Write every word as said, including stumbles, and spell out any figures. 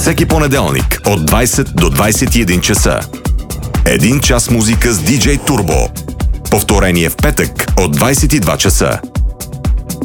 Всеки понеделник от двайсет до двайсет и един часа. Един час музика с диджей Турбо. Повторение в петък от двайсет и два часа.